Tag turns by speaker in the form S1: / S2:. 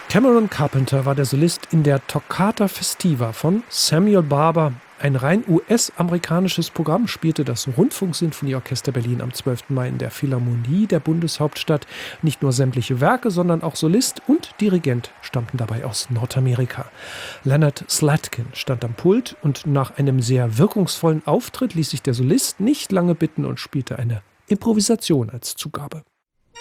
S1: Cameron Carpenter war der Solist in der Toccata Festiva von Samuel Barber. Ein rein US-amerikanisches Programm spielte das Rundfunksinfonieorchester Berlin am 12. Mai in der Philharmonie der Bundeshauptstadt. Nicht nur sämtliche Werke, sondern auch Solist und Dirigent stammten dabei aus Nordamerika. Leonard Slatkin stand am Pult und nach einem sehr wirkungsvollen Auftritt ließ sich der Solist nicht lange bitten und spielte eine Improvisation als Zugabe.